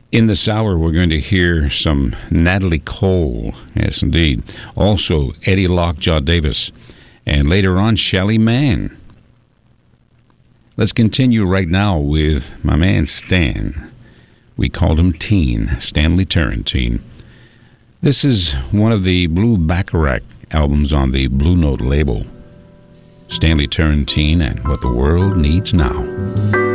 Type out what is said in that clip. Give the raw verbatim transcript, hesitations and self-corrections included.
In this hour, we're going to hear some Natalie Cole. Yes, indeed. Also, Eddie Lockjaw Davis. And later on, Shelly Manne. Let's continue right now with my man Stan. We called him Teen, Stanley Turrentine. This is one of the Blue Bacharach albums on the Blue Note label. Stanley Turrentine and What the World Needs Now.